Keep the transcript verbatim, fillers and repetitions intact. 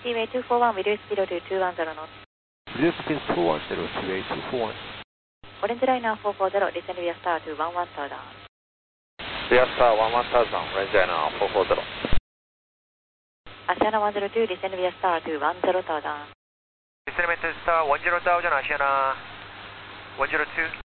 Seaway two four one, reduce speed to two one zero knots. Reduce speed two one zero, Seaway two four one. Orange liner four four zero, descend via star to one one thousand. Via star one one thousand, orange liner four four zero. Asiana one zero two, descend via star to one zero thousand. Descend star one zero thousand, Asiana one zero two.